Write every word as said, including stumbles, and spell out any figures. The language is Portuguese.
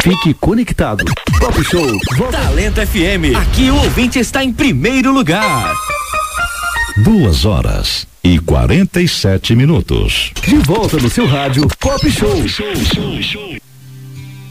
Fique conectado. Pop Show. Volta. Talento F M. Aqui o ouvinte está em primeiro lugar. Duas horas e quarenta e sete minutos. De volta no seu rádio Pop Show. Show, show, show.